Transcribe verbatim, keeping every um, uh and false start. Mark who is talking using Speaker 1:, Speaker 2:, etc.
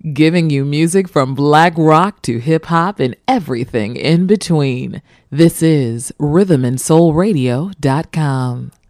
Speaker 1: giving you music from black rock to hip hop and everything in between. This is rhythm and soul radio dot com.